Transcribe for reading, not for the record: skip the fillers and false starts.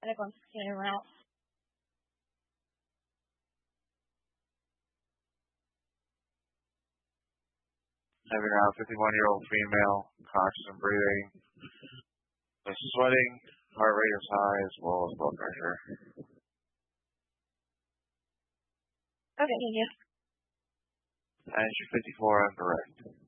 Para continue route. 51-year-old female, conscious and breathing. The sweating, heart rate is high as well as blood pressure. Okay, thank you. And she's 54 and correct.